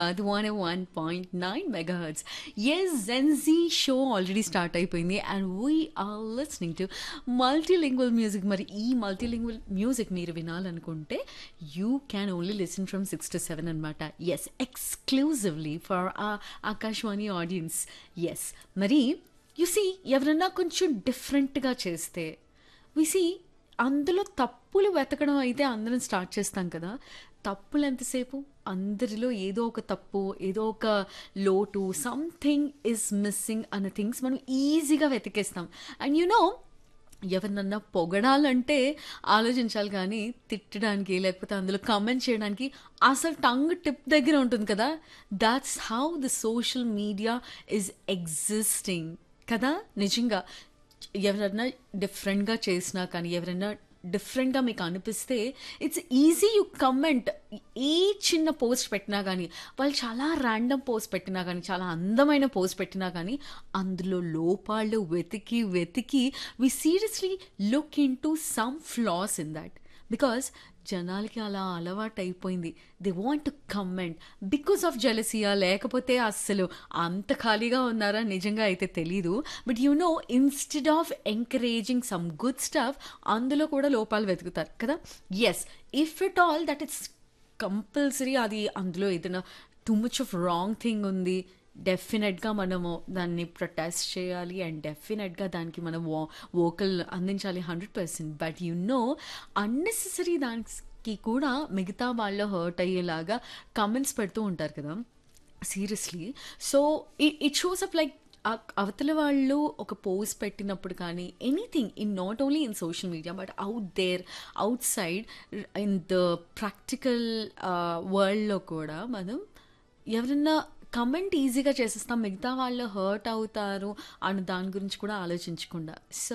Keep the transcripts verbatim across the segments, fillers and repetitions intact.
అది one one point nine megahertz. Yes, Gen Z show already start అయిపోయింది and we are listening to multilingual music. మరి ఈ multilingual music మీరు వినాలనుకుంటే you can only listen from six to seven అనమాట. Yes, exclusively for Akashvani audience. Yes, మరి you see ఎవరన్నా కొంచెం డిఫరెంట్గా చేస్తే వి సీ అందులో తప్పులు వెతకడం అయితే అందరం స్టార్ట్ చేస్తాం కదా. తప్పులు ఎంతసేపు అందరిలో ఏదో ఒక తప్పు, ఏదో ఒక లోటు, సంథింగ్ ఈజ్ మిస్సింగ్ అన్న థింగ్స్ మనం ఈజీగా వెతికేస్తాం. అండ్ యు నో, ఎవరినన్నా పొగడాలంటే ఆలోచించాలి, కానీ తిట్టడానికి లేకపోతే అందులో కమెంట్ చేయడానికి అసలు టంగ్ టిప్ దగ్గర ఉంటుంది కదా. That's how the social media is existing కదా. నిజంగా ఎవరన్నా డిఫరెంట్గా చేసినా కానీ, ఎవరైనా డిఫరెంట్గా మీకు అనిపిస్తే ఇట్స్ ఈజీ యూ కమెంట్. ఏ చిన్న పోస్ట్ పెట్టినా కానీ, వాళ్ళు చాలా ర్యాండమ్ పోస్ట్ పెట్టినా కానీ, చాలా అందమైన పోస్ట్ పెట్టినా కానీ, అందులో లోపాలు వెతికి వెతికి వి seriously look in to some floss in that. Because జనాలకి అలా అలవాటు అయిపోయింది. They want to comment because of జెలసియా, లేకపోతే అస్సలు అంత ఖాళీగా ఉన్నారా నిజంగా అయితే తెలీదు. But you know, instead of encouraging some good stuff అందులో కూడా లోపాలు వెతుకుతారు కదా. Yes, if it all that it's compulsory, అది అందులో ఏదైనా too much of wrong thing ఉంది, డెఫినెట్గా మనము దాన్ని ప్రొటెస్ట్ చేయాలి అండ్ డెఫినెట్గా దానికి మనం వో వోకల్ అందించాలి hundred percent. But you know, unnecessary దానికి కూడా మిగతా వాళ్ళు హర్ట్ అయ్యేలాగా కమెంట్స్ పెడుతూ ఉంటారు కదా, seriously. So it shows up like అవతల వాళ్ళు ఒక పోస్ట్ పెట్టినప్పుడు కానీ, anything in not only in social media but out there, out side in the practical వరల్డ్లో కూడా మనం ఎవరన్నా కమెంట్ ఈజీగా చేసేస్తాం, మిగతా వాళ్ళు హర్ట్ అవుతారు అన్న దాని గురించి కూడా ఆలోచించకుండా. So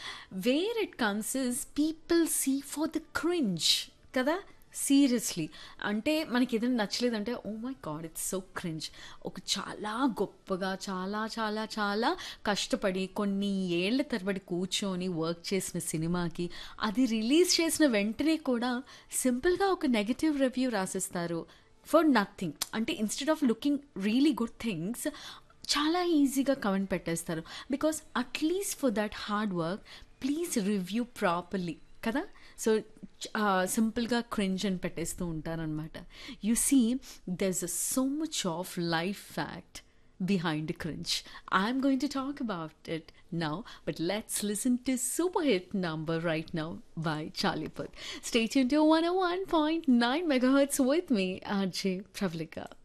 where it comes is people see for the cringe కదా. సీరియస్లీ, అంటే మనకి ఏదైనా నచ్చలేదంటే oh my God it's so cringe. ఒక చాలా గొప్పగా, చాలా చాలా చాలా కష్టపడి కొన్ని ఏళ్ల తరబడి కూర్చొని వర్క్ చేసిన సినిమాకి అది రిలీజ్ చేసిన వెంటనే కూడా సింపుల్గా ఒక నెగటివ్ రివ్యూ రాసేస్తారు ఫర్ నథింగ్. అంటే instead of looking really good things చాలా ఈజీగా కమెంట్ పెట్టేస్తారు. Because at least for that hard work please review properly కదా. సో సింపుల్గా క్రింజ్ అని పెట్టేస్తూ ఉంటారనమాట. You see, there is so much of life fact behind the cringe. I'm going to talk about it now, but let's listen to super hit number right now by Charlie Puth. Stay tuned to one oh one point nine megahertz with me, R J Pravalika.